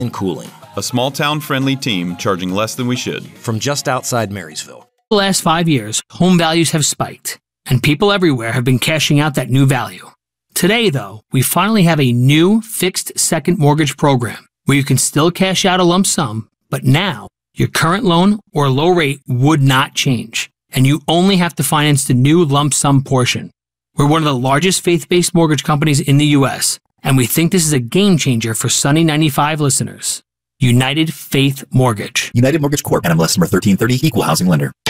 and cooling. A small town-friendly team charging less than we should. From just outside Marysville. The last 5 years, home values have spiked, and people everywhere have been cashing out that new value. Today, though, we finally have a new fixed second mortgage program where you can still cash out a lump sum, but now your current loan or low rate would not change, and you only have to finance the new lump sum portion. We're one of the largest faith-based mortgage companies in the U.S., and we think this is a game changer for Sunny 95 listeners. United Faith Mortgage. United Mortgage Corp. NMLS number 1330, Equal Housing Lender.